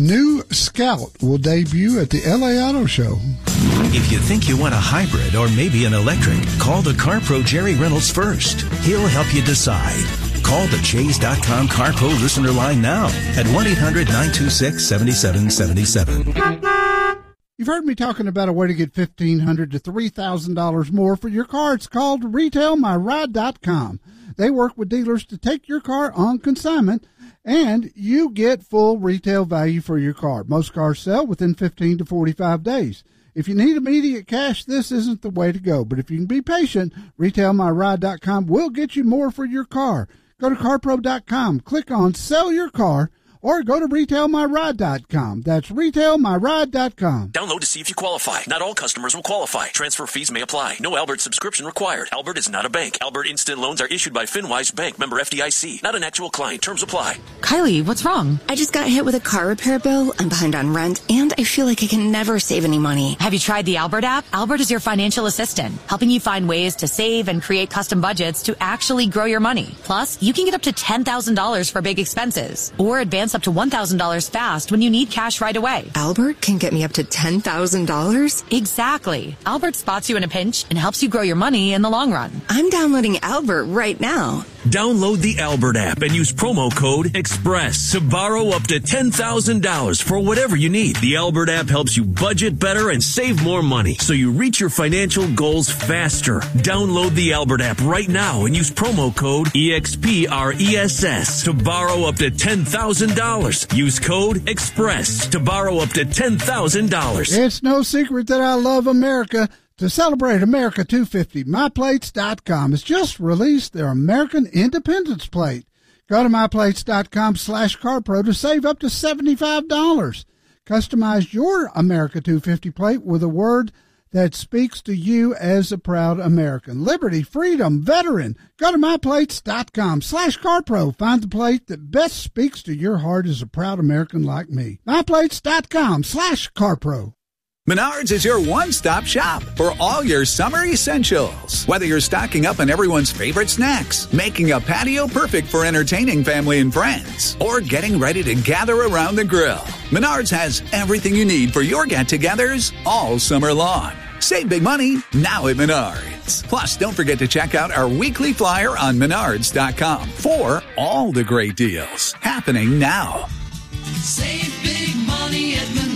new Scout will debut at the LA Auto Show. If you think you want a hybrid or maybe an electric, call the CarPro Jerry Reynolds first. He'll help you decide. Call the Chase.com CarPro listener line now at 1-800-926-7777. You've heard me talking about a way to get $1,500 to $3,000 more for your car. It's called RetailMyRide.com. They work with dealers to take your car on consignment, and you get full retail value for your car. Most cars sell within 15 to 45 days. If you need immediate cash, this isn't the way to go. But if you can be patient, RetailMyRide.com will get you more for your car. Go to CarPro.com, click on Sell Your Car, or go to RetailMyRide.com. That's RetailMyRide.com. Download to see if you qualify. Not all customers will qualify. Transfer fees may apply. No Albert subscription required. Albert is not a bank. Albert Instant Loans are issued by FinWise Bank, member FDIC. Not an actual client. Terms apply. Kylie, what's wrong? I just got hit with a car repair bill. I'm behind on rent, and I feel like I can never save any money. Have you tried the Albert app? Albert is your financial assistant, helping you find ways to save and create custom budgets to actually grow your money. Plus, you can get up to $10,000 for big expenses, or advance up to $1,000 fast when you need cash right away. Albert can get me up to $10,000? Exactly. Albert spots you in a pinch and helps you grow your money in the long run. I'm downloading Albert right now. Download the Albert app and use promo code EXPRESS to borrow up to $10,000 for whatever you need. The Albert app helps you budget better and save more money so you reach your financial goals faster. Download the Albert app right now and use promo code EXPRESS to borrow up to $10,000. Use code EXPRESS to borrow up to $10,000. It's no secret that I love America. To celebrate America 250, MyPlates.com has just released their American Independence Plate. Go to MyPlates.com/CarPro to save up to $75. Customize your America 250 plate with a word that speaks to you as a proud American. Liberty, freedom, veteran. Go to MyPlates.com/CarPro. Find the plate that best speaks to your heart as a proud American like me. MyPlates.com/CarPro. Menards is your one-stop shop for all your summer essentials. Whether you're stocking up on everyone's favorite snacks, making a patio perfect for entertaining family and friends, or getting ready to gather around the grill, Menards has everything you need for your get-togethers all summer long. Save big money now at Menards. Plus, don't forget to check out our weekly flyer on Menards.com for all the great deals happening now. Save big money at Menards.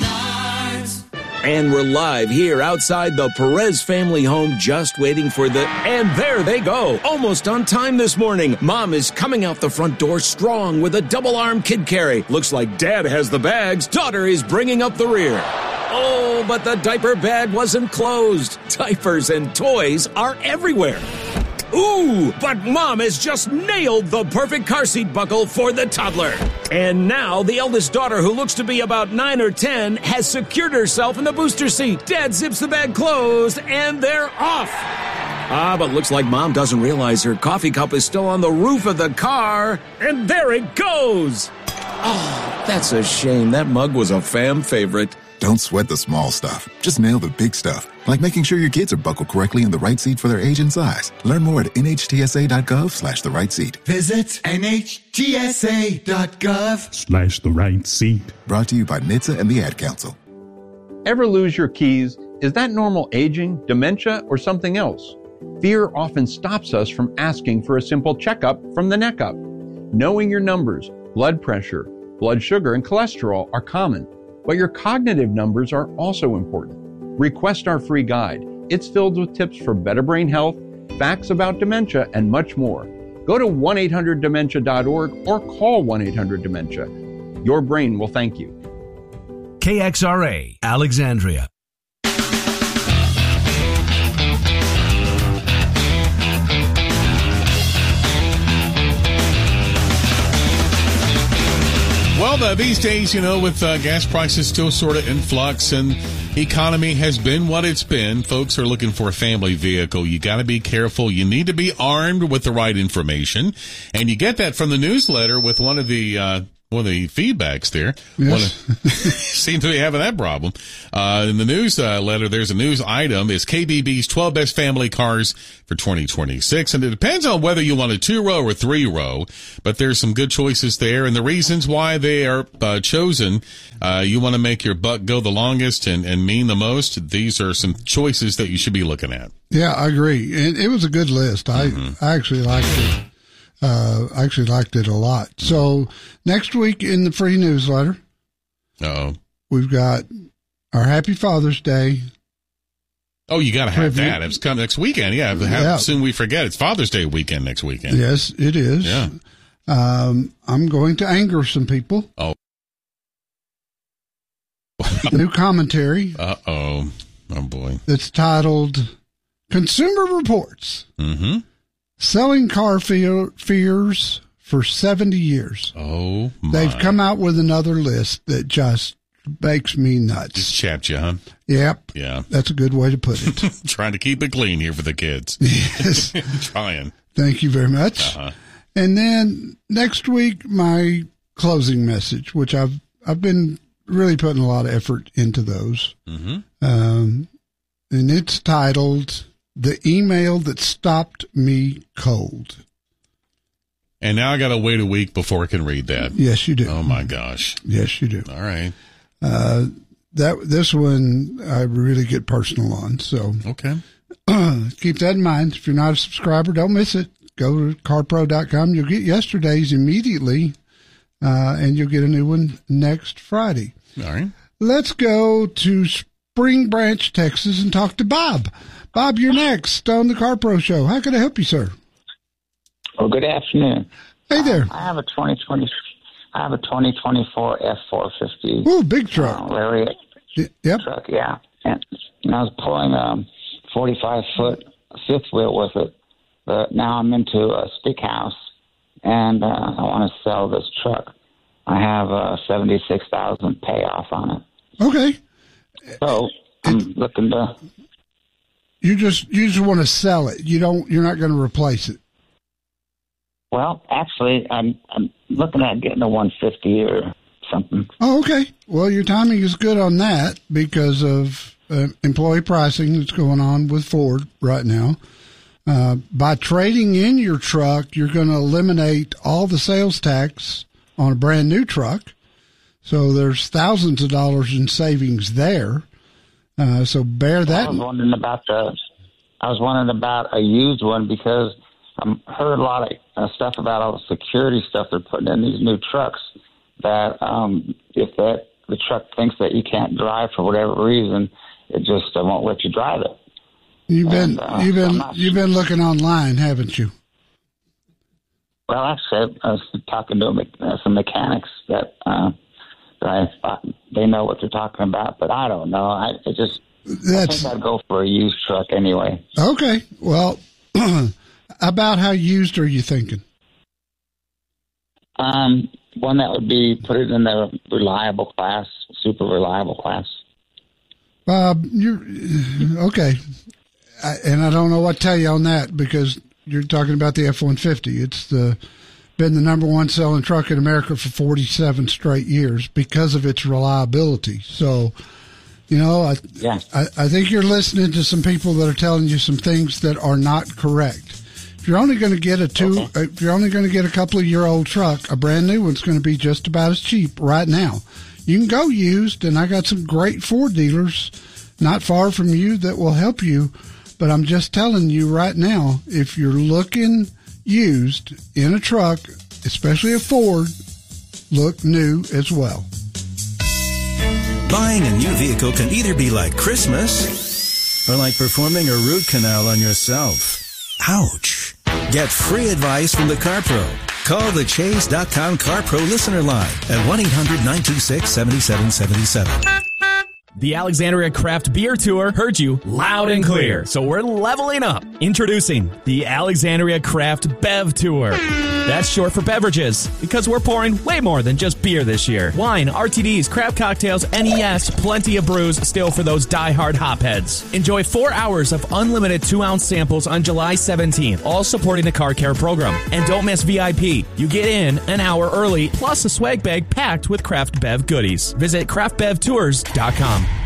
And we're live here outside the Perez family home, just waiting for and there they go. Almost on time this morning. Mom is coming out the front door strong with a double-arm kid carry. Looks like Dad has the bags. Daughter is bringing up the rear. Oh, but the diaper bag wasn't closed. Diapers and toys are everywhere. Ooh, but Mom has just nailed the perfect car seat buckle for the toddler. And now the eldest daughter, who looks to be about 9 or 10, has secured herself in the booster seat. Dad zips the bag closed, and they're off. But looks like Mom doesn't realize her coffee cup is still on the roof of the car. And there it goes. Oh, that's a shame. That mug was a fam favorite. Don't sweat the small stuff. Just nail the big stuff, like making sure your kids are buckled correctly in the right seat for their age and size. Learn more at NHTSA.gov/the right seat. Visit NHTSA.gov/the right seat. Brought to you by NHTSA and the Ad Council. Ever lose your keys? Is that normal aging, dementia, or something else? Fear often stops us from asking for a simple checkup from the neck up. Knowing your numbers, blood pressure, blood sugar, and cholesterol are common. But your cognitive numbers are also important. Request our free guide. It's filled with tips for better brain health, facts about dementia, and much more. Go to 1-800-DEMENTIA.org or call 1-800-DEMENTIA. Your brain will thank you. KXRA, Alexandria. Well, these days, with gas prices still sort of in flux and economy has been what it's been, folks are looking for a family vehicle. You got to be careful. You need to be armed with the right information. And you get that from the newsletter with one of the Well, the feedback's there. Yes. Seem to be having that problem. In the news letter, there's a news item. It's KBB's 12 best family cars for 2026. And it depends on whether you want a 2-row or 3-row. But there's some good choices there. And the reasons why they are chosen, you want to make your buck go the longest and mean the most. These are some choices that you should be looking at. Yeah, I agree. And it was a good list. I actually liked it. I actually liked it a lot. So next week in the free newsletter, we've got our Happy Father's Day. Oh, you got to have that. It's coming next weekend. Yeah. Soon we forget. It's Father's Day weekend next weekend. Yes, it is. Yeah. I'm going to anger some people. Oh. New commentary. Oh boy. It's titled Consumer Reports. Mm-hmm. Selling car fears for 70 years. Oh, my. They've come out with another list that just makes me nuts. Just chapped you, huh? Yep. Yeah. That's a good way to put it. Trying to keep it clean here for the kids. Yes. Trying. Thank you very much. And then next week, my closing message, which I've been really putting a lot of effort into those. Mm-hmm. And it's titled The Email That Stopped Me Cold. And now I got to wait a week before I can read that. Yes, you do. Oh, my gosh. Yes, you do. All right. This one I really get personal on. So okay. Keep that in mind. If you're not a subscriber, don't miss it. Go to carpro.com. You'll get yesterday's immediately, and you'll get a new one next Friday. All right. Let's go to Spring Branch, Texas, and talk to Bob. Bob, you're next on the Car Pro Show. How can I help you, sir? Well, good afternoon. Hey there. I have a 2024 F450. Ooh, big truck. Lariat truck, yeah. And I was pulling 45-foot fifth wheel with it, but now I'm into a stick house, and I want to sell this truck. I have $76,000 payoff on it. Okay. So I'm looking to. You just want to sell it. You're not going to replace it. Well, actually, I'm looking at getting a 150 or something. Oh, okay. Well, your timing is good on that because of employee pricing that's going on with Ford right now. By trading in your truck, you're going to eliminate all the sales tax on a brand new truck. So there's thousands of dollars in savings there. So bear that. I was wondering about a used one because I heard a lot of stuff about all the security stuff they're putting in these new trucks. That if the truck thinks that you can't drive for whatever reason, it just won't let you drive it. You've been looking online, haven't you? Well, actually, I was talking to some mechanics that I thought they know what they're talking about, but I don't know. I think I'd go for a used truck anyway. Okay. Well, about how used are you thinking? One that would be put it in the reliable class, super reliable class. Bob, you're okay. And I don't know what to tell you on that because you're talking about the F-150. It's been the number one selling truck in America for 47 straight years because of its reliability. So, I think you're listening to some people that are telling you some things that are not correct. If you're only going to get if you're only going to get a couple of year old truck, a brand new one's going to be just about as cheap right now. You can go used, and I got some great Ford dealers not far from you that will help you. But I'm just telling you right now, if you're looking used in a truck, especially a Ford, look new as well. Buying a new vehicle can either be like Christmas or like performing a root canal on yourself. Ouch. Get free advice from the Car Pro. Call the Chase.com Car Pro listener line at 1-800-926-7777. The Alexandria Craft Beer Tour heard you loud and clear, so we're leveling up. Introducing the Alexandria Craft Bev Tour. That's short for beverages, because we're pouring way more than just beer this year. Wine, RTDs, craft cocktails, and yes, plenty of brews still for those die-hard hopheads. Enjoy 4 hours of unlimited 2-ounce samples on July 17th, all supporting the Car Care program. And don't miss VIP. You get in an hour early, plus a swag bag packed with Craft Bev goodies. Visit craftbevtours.com.